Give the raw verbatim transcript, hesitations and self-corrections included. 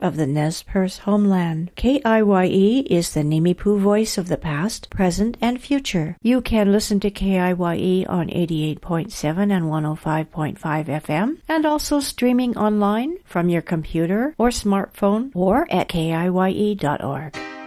of the Nez Perce homeland. K I Y E is the Nimiipuu voice of the past, present, and future. You can listen to K I Y E on eighty-eight point seven and one oh five point five F M, and also streaming online from your computer or smartphone or at K I Y E dot org.